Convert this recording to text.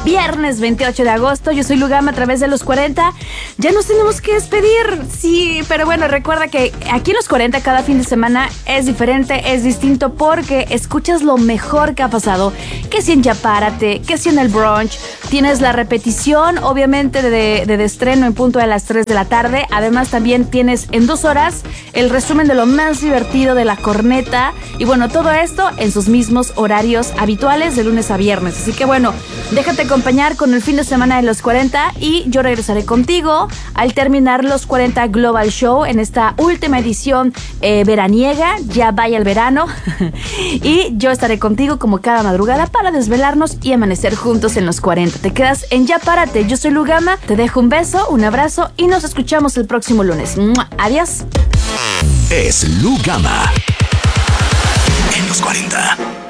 viernes 28 de agosto. Yo soy Lugama a través de los 40. Ya nos tenemos que despedir, sí, pero bueno, recuerda que aquí en los 40 cada fin de semana es diferente, es distinto porque escuchas lo mejor que ha pasado. Que si en Ya Párate, que si en el brunch, tienes la repetición, obviamente, de estreno en punto de las 3 de la tarde. Además también tienes en 2 horas el resumen de lo más divertido de La Corneta. Y bueno, todo esto en sus mismos horarios habituales de lunes a viernes. Así que bueno, déjate acompañar con el fin de semana de los 40 y yo regresaré contigo al terminar los 40 Global Show en esta última edición veraniega. Ya vaya el verano y yo estaré contigo como cada madrugada para desvelarnos y amanecer juntos en los 40. Te quedas en Ya Párate. Yo soy Lugama, te dejo un beso, un abrazo y nos escuchamos el próximo lunes. ¡Mua! Adiós. Es Lugama en los 40.